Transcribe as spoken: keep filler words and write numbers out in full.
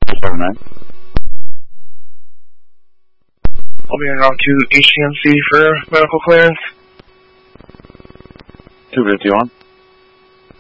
seven nine. I'll be en route to H C M C for medical clearance. two fifty-one.